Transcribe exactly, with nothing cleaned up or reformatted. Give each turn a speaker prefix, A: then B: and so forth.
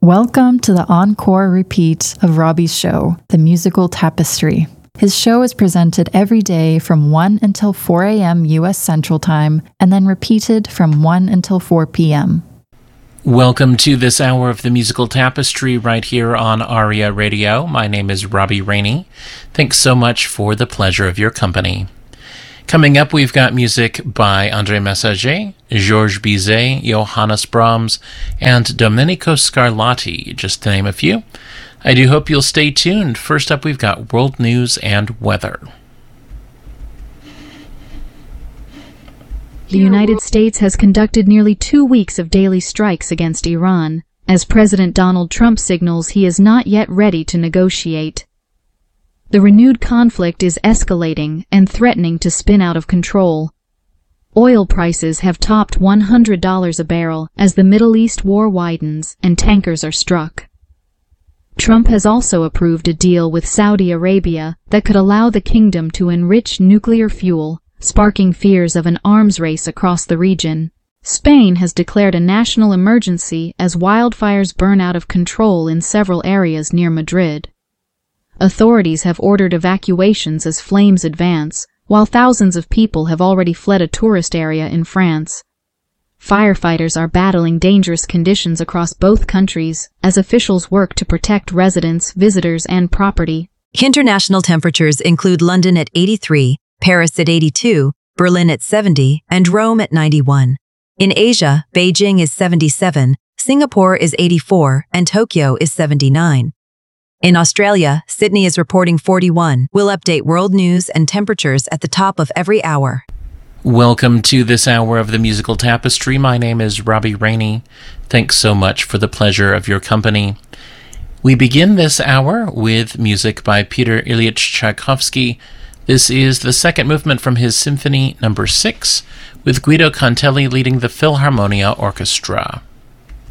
A: Welcome to the encore repeat of Robbie's show, The Musical Tapestry. His show is presented every day from one until four a.m. U S Central Time, and then repeated from one until four p.m.
B: Welcome to this hour of The Musical Tapestry right here on Aria Radio. My name is Robbie Rainey. Thanks so much for the pleasure of your company. Coming up, we've got music by André Messager, Georges Bizet, Johannes Brahms, and Domenico Scarlatti, just to name a few. I do hope you'll stay tuned. First up, we've got world news and weather.
C: The United States has conducted nearly two weeks of daily strikes against Iran, as President Donald Trump signals he is not yet ready to negotiate. The renewed conflict is escalating and threatening to spin out of control. Oil prices have topped one hundred dollars a barrel as the Middle East war widens and tankers are struck. Trump has also approved a deal with Saudi Arabia that could allow the kingdom to enrich nuclear fuel, sparking fears of an arms race across the region. Spain has declared a national emergency as wildfires burn out of control in several areas near Madrid. Authorities have ordered evacuations as flames advance, while thousands of people have already fled a tourist area in France. Firefighters are battling dangerous conditions across both countries as officials work to protect residents, visitors, and property.
D: International temperatures include London at eighty-three, Paris at eighty-two, Berlin at seventy, and Rome at ninety-one. In Asia, Beijing is seventy-seven, Singapore is eighty-four, and Tokyo is seventy-nine. In Australia, Sydney is reporting forty-one. We'll update world news and temperatures at the top of every hour.
B: Welcome to this hour of The Musical Tapestry. My name is Robbie Rainey. Thanks so much for the pleasure of your company. We begin this hour with music by Peter Ilyich Tchaikovsky. This is the second movement from his Symphony Number six, with Guido Cantelli leading the Philharmonia Orchestra.